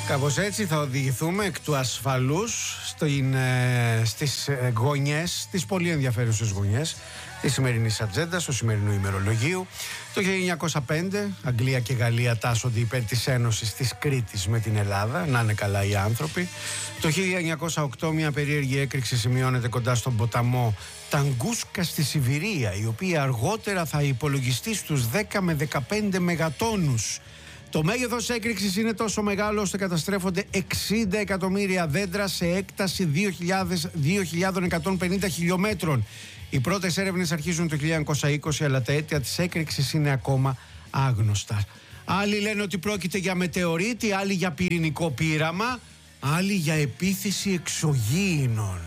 Κάπως έτσι θα οδηγηθούμε εκ του ασφαλούς στις γωνιές, στις πολύ ενδιαφέρουσες γωνιές της σημερινής ατζέντας, του σημερινού ημερολογίου. Το 1905 Αγγλία και Γαλλία τάσσονται υπέρ της ένωσης της Κρήτης με την Ελλάδα, να είναι καλά οι άνθρωποι. Το 1908 μια περίεργη έκρηξη σημειώνεται κοντά στον ποταμό Ταγκούσκα στη Σιβηρία, η οποία αργότερα θα υπολογιστεί στους 10 με 15 μεγατόνους. Το μέγεθος έκρηξης είναι τόσο μεγάλο ώστε καταστρέφονται 60 εκατομμύρια δέντρα σε έκταση 2.150 χιλιόμετρων. Οι πρώτες έρευνες αρχίζουν το 1920, αλλά τα αίτια της έκρηξης είναι ακόμα άγνωστα. Άλλοι λένε ότι πρόκειται για μετεωρίτη, άλλοι για πυρηνικό πείραμα, άλλοι για επίθεση εξωγήινων.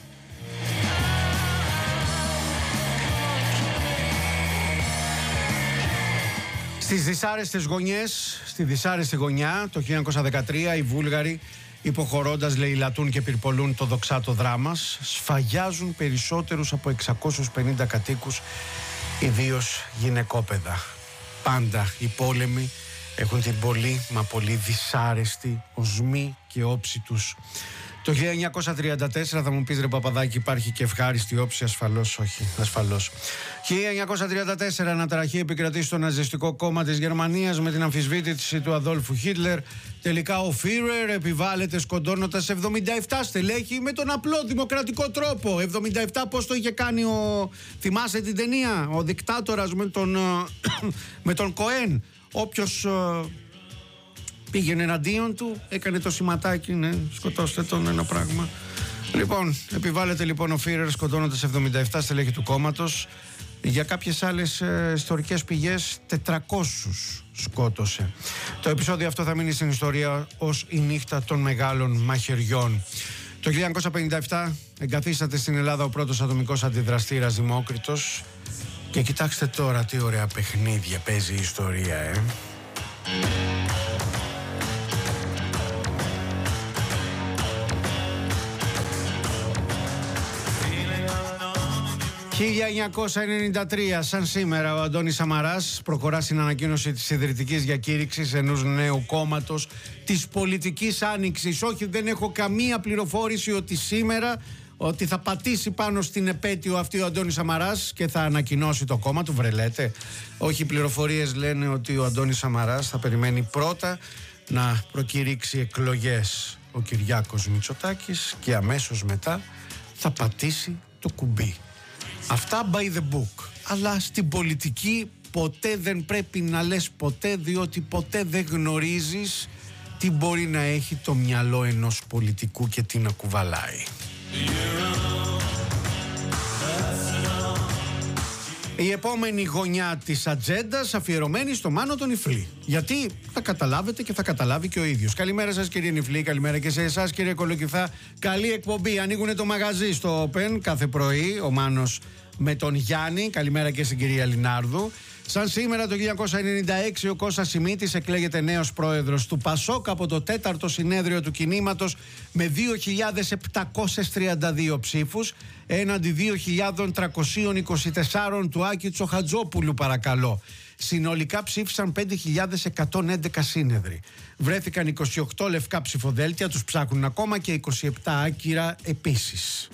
Στις δυσάρεστες γωνιές, στη δυσάρεστη γωνιά, το 1913 οι Βούλγαροι, υποχωρώντας λαιλατούν και πυρπολούν το δοξάτο δράμας, σφαγιάζουν περισσότερους από 650 κατοίκους, ιδίως γυναικόπαιδα. Πάντα οι πόλεμοι έχουν την πολύ μα πολύ δυσάρεστη οσμή και όψη τους. Το 1934 θα μου πεις, ρε Παπαδάκη, υπάρχει και ευχάριστη όψη? Ασφαλώς όχι, ασφαλώς. 1934 αναταραχή επικρατεί στο ναζιστικό κόμμα της Γερμανίας με την αμφισβήτηση του Αδόλφου Χίτλερ. Τελικά ο Φίρερ επιβάλλεται σκοντώνοντας 77 στελέχη με τον απλό δημοκρατικό τρόπο. 77 πώς το είχε κάνει θυμάσαι την ταινία, ο δικτάτορας με τον Κοέν? Όποιος πήγαινε εναντίον του, έκανε το σηματάκι, ναι, σκοτώστε τον, ένα πράγμα. Λοιπόν, επιβάλλεται λοιπόν ο Φίρερ σκοτώνοντας 77 στελέχη του κόμματος. Για κάποιες άλλες ιστορικές πηγές 400 σκότωσε. Το επεισόδιο αυτό θα μείνει στην ιστορία ως η νύχτα των μεγάλων μαχαιριών. Το 1957 εγκαθίσταται στην Ελλάδα ο πρώτος ατομικός αντιδραστήρας Δημόκριτος. Και κοιτάξτε τώρα τι ωραία παιχνίδια παίζει η ιστορία, 1993, σαν σήμερα, ο Αντώνης Σαμαράς προχωρά στην ανακοίνωση της ιδρυτικής διακήρυξης ενός νέου κόμματος της πολιτικής άνοιξης. Όχι, δεν έχω καμία πληροφόρηση ότι σήμερα ότι θα πατήσει πάνω στην επέτειο αυτή ο Αντώνης Σαμαράς και θα ανακοινώσει το κόμμα του. Βρελέτε. Όχι, οι πληροφορίες λένε ότι ο Αντώνης Σαμαράς θα περιμένει πρώτα να προκηρύξει εκλογές ο Κυριάκος Μητσοτάκης και αμέσως μετά θα πατήσει το κουμπί. Αυτά by the book. Αλλά στην πολιτική ποτέ δεν πρέπει να λες ποτέ, διότι ποτέ δεν γνωρίζεις τι μπορεί να έχει το μυαλό ενός πολιτικού και τι να κουβαλάει. Η επόμενη γωνιά της ατζέντας αφιερωμένη στο Μάνο τον Ιφλή. Γιατί θα καταλάβετε και θα καταλάβει και ο ίδιος. Καλημέρα σας κύριε Νιφλή, καλημέρα και σε εσάς κύριε Κολοκυθά. Καλή εκπομπή. Ανοίγουνε το μαγαζί στο Open κάθε πρωί ο Μάνος με τον Γιάννη. Καλημέρα και στην κυρία Λινάρδου. Σαν σήμερα το 1996 ο Κώστας Σιμίτης εκλέγεται νέος πρόεδρος του ΠΑΣΟΚ από το 4ο συνέδριο του κινήματος με 2.732 ψήφους έναντι 2.324 του Άκη Τσοχατζόπουλου, παρακαλώ. Συνολικά ψήφισαν 5.111 σύνεδροι. Βρέθηκαν 28 λευκά ψηφοδέλτια, τους ψάχνουν ακόμα, και 27 άκυρα επίσης.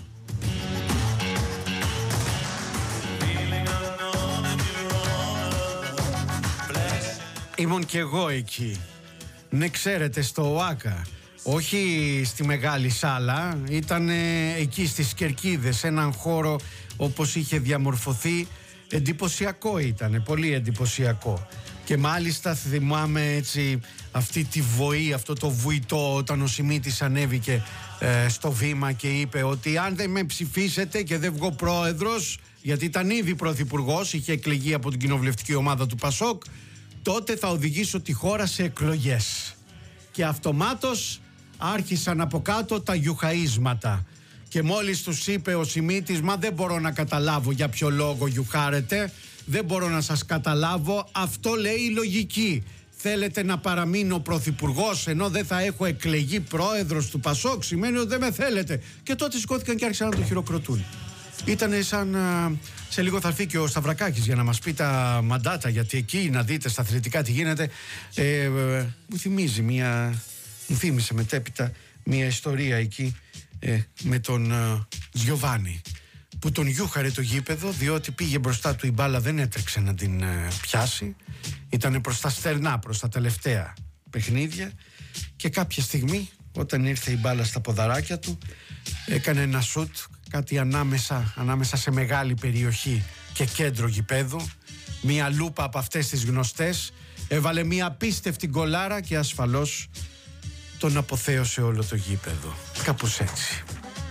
Ήμουν κι εγώ εκεί. Ναι, ξέρετε, στο ΟΑΚΑ. Όχι στη μεγάλη σάλα. Ήταν εκεί στις Κερκίδες, έναν χώρο όπως είχε διαμορφωθεί. Εντυπωσιακό ήταν, πολύ εντυπωσιακό. Και μάλιστα θυμάμαι έτσι αυτή τη βοή, αυτό το βουητό, όταν ο Σιμίτης ανέβηκε στο βήμα και είπε ότι αν δεν με ψηφίσετε και δεν βγω πρόεδρος, γιατί ήταν ήδη πρωθυπουργός, είχε εκλεγεί από την κοινοβουλευτική ομάδα του ΠΑΣΟΚ, τότε θα οδηγήσω τη χώρα σε εκλογές. Και αυτομάτως άρχισαν από κάτω τα γιουχαΐσματα. Και μόλις τους είπε ο Σιμίτης, μα δεν μπορώ να καταλάβω για ποιο λόγο γιουχάρετε, δεν μπορώ να σας καταλάβω, αυτό λέει η λογική. Θέλετε να παραμείνω πρωθυπουργός ενώ δεν θα έχω εκλεγεί πρόεδρος του ΠΑΣΟΚ, σημαίνει ότι δεν με θέλετε. Και τότε σηκώθηκαν και άρχισαν να το χειροκροτούν. Ήτανε σαν σε λίγο θα έρθει και ο Σταυρακάκης για να μας πει τα μαντάτα, γιατί εκεί να δείτε στα αθλητικά τι γίνεται. Μου θυμίζει Μου θύμισε μετέπειτα μια ιστορία εκεί με τον Γιωβάνι, που τον γιούχαρε το γήπεδο διότι πήγε μπροστά του η μπάλα, δεν έτρεξε να την πιάσει, ήταν προς τα στερνά, προς τα τελευταία παιχνίδια, και κάποια στιγμή όταν ήρθε η μπάλα στα ποδαράκια του έκανε ένα σουτ, κάτι ανάμεσα σε μεγάλη περιοχή και κέντρο γηπέδου, μια λούπα από αυτές τις γνωστές, έβαλε μια απίστευτη γκολάρα και ασφαλώς τον αποθέωσε όλο το γήπεδο. Κάπως έτσι.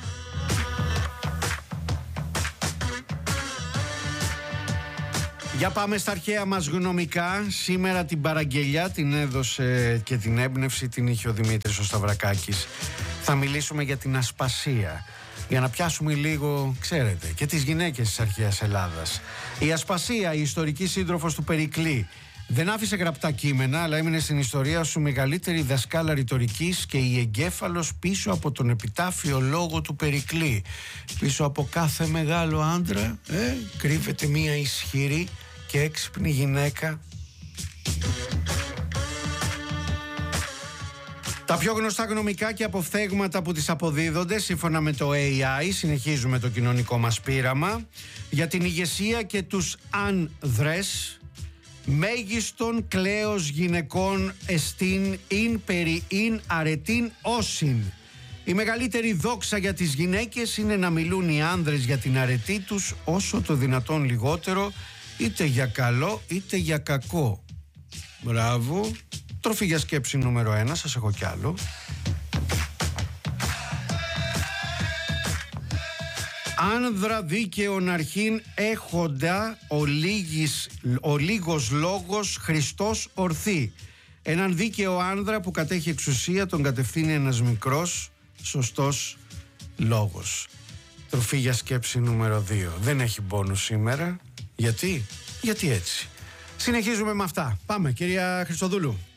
Για πάμε στα αρχαία μας γνωμικά. Σήμερα την παραγγελιά την έδωσε και την έμπνευση την είχε ο Δημήτρης ο Σταυρακάκης. Θα μιλήσουμε για την Ασπασία, για να πιάσουμε λίγο, ξέρετε, και τις γυναίκες της αρχαίας Ελλάδας. Η Ασπασία, η ιστορική σύντροφος του Περικλή, δεν άφησε γραπτά κείμενα, αλλά έμεινε στην ιστορία σου μεγαλύτερη δασκάλα ρητορικής και η εγκέφαλος πίσω από τον επιτάφιο λόγο του Περικλή. Πίσω από κάθε μεγάλο άντρα κρύβεται μία ισχυρή και έξυπνη γυναίκα. Τα πιο γνωστά γνωμικά και αποφθέγματα που τις αποδίδονται σύμφωνα με το AI, συνεχίζουμε το κοινωνικό μας πείραμα, για την ηγεσία και τους άνδρες. Μέγιστον κλαίος γυναικών εστίν ειν περί ειν αρετίν όσιν. Η μεγαλύτερη δόξα για τις γυναίκες είναι να μιλούν οι άνδρες για την αρετή τους όσο το δυνατόν λιγότερο, είτε για καλό είτε για κακό. Μπράβο. Τροφή για σκέψη νούμερο 1, σας έχω κι άλλο. Άνδρα δίκαιον αρχήν έχοντα ο λίγος λόγος Χριστός ορθή. Έναν δίκαιο άνδρα που κατέχει εξουσία τον κατευθύνει ένας μικρός σωστός λόγος. Τροφή για σκέψη νούμερο 2. Δεν έχει μπόνους σήμερα. Γιατί έτσι. Συνεχίζουμε με αυτά. Πάμε, κυρία Χριστοδούλου.